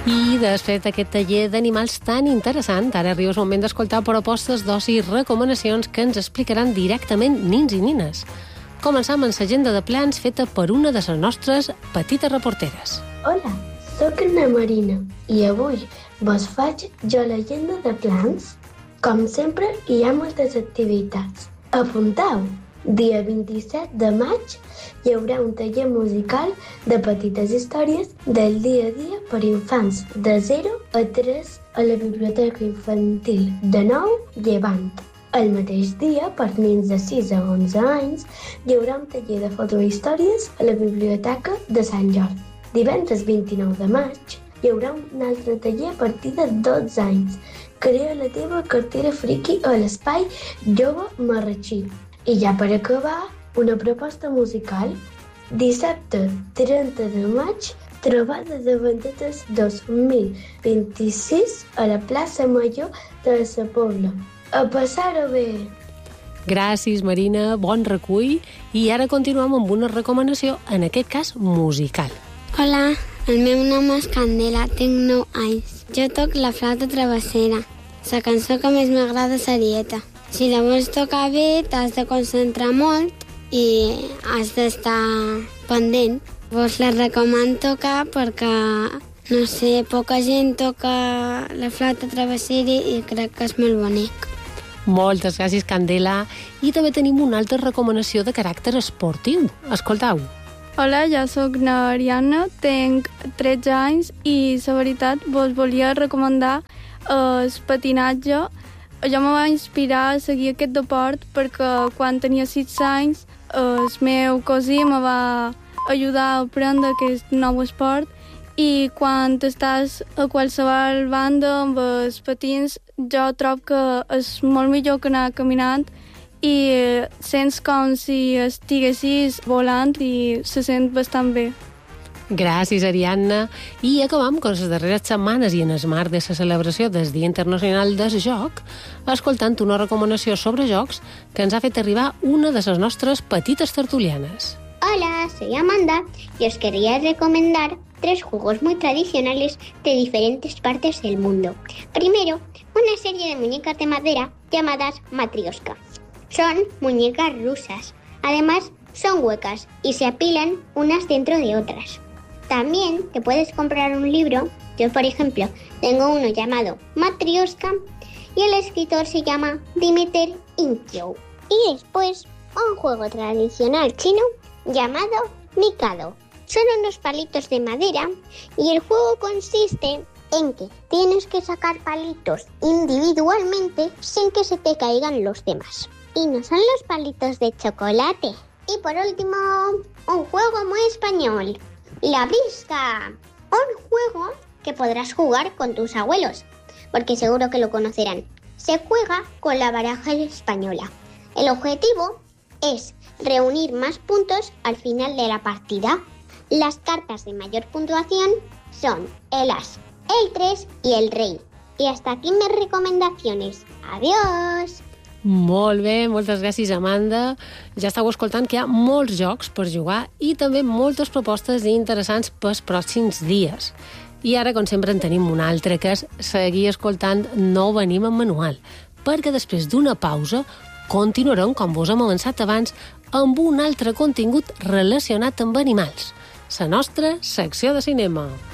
I després d'aquest taller d'animals tan interessant, ara arriba el moment d'escoltar propostes d'oci i recomanacions que ens explicaran directament nins i nines. Començam amb l'agenda de plans feta per una de les nostres petites reporteres. Hola, sóc na Marina i avui vos faig jo l'agenda de plans. Com sempre, hi ha moltes activitats. Apuntau! Dia 27 de maig hi haurà un taller musical de petites històries del dia a dia per infants de 0 a 3 a la Biblioteca Infantil de Nou Llevant. El mateix dia, per nens de 6 a 11 anys, hi haurà un taller de fotohistòries a la Biblioteca de Sant Jordi. Divendres 29 de maig hi haurà un altre taller a partir de 12 anys. Crea la teva cartera friki a l'espai Jove Marratxí. I ja per acabar, una proposta musical. Dissabte 30 de maig, trobada de bandetes 2026 a la plaça Major de la Pobla. A passar-ho bé! Gràcies, Marina, bon recull. I ara continuem amb una recomanació, en aquest cas musical. Hola, el meu nom és Candela, tinc 9 anys. Jo toc la flauta travessera. La cançó que més m'agrada és Arieta. Si la vols tocar bé, t'has de concentrar molt i has d'estar pendent. Vos la recomano tocar perquè, no sé, poca gent toca la flauta travessera i crec que és molt bonic. Moltes gràcies, Candela. I també tenim una altra recomanació de caràcter esportiu. Escoltau. Hola, jo sóc n'Ariadna, tinc 13 anys i, la veritat, vos volia recomanar el patinatge. Jo me va inspirar a seguir aquest deport perquè quan tenia 6 anys el meu cosí me va ajudar a aprendre aquest nou esport i quan estàs a qualsevol banda amb els patins jo trobo que és molt millor que anar caminant i sents com si estiguessis volant i se sent bastant bé. Gràcies, Ariadna. I acabam amb les darreres setmanes i en el marc de la celebració del Dia Internacional del Joc, escoltant una recomanació sobre jocs que ens ha fet arribar una de les nostres petites tertulianes. Hola, soy Amanda y os quería recomendar 3 juegos muy tradicionales de diferentes partes del mundo. Primero, una serie de muñecas de madera llamadas Matrioshka. Son muñecas rusas. Además, son huecas y se apilan unas dentro de otras. También te puedes comprar un libro. Yo, por ejemplo, tengo uno llamado Matrioshka y el escritor se llama Dmitry Inkyo. Y después, un juego tradicional chino llamado Mikado. Son unos palitos de madera y el juego consiste en que tienes que sacar palitos individualmente sin que se te caigan los demás. Y no son los palitos de chocolate. Y por último, un juego muy español. La brisca, un juego que podrás jugar con tus abuelos, porque seguro que lo conocerán. Se juega con la baraja española. El objetivo es reunir más puntos al final de la partida. Las cartas de mayor puntuación son el as, el 3 y el rei. Y hasta aquí mis recomendaciones. ¡Adiós! Molt bé, moltes gràcies, Amanda. Ja estàu escoltant que hi ha molts jocs per jugar i també moltes propostes interessants pels pròxims dies. I ara, com sempre, en tenim un altre, que és seguir escoltant No venim en manual, perquè després d'una pausa continuarem, com vos hem avançat abans, amb un altre contingut relacionat amb animals, la nostra secció de cinema.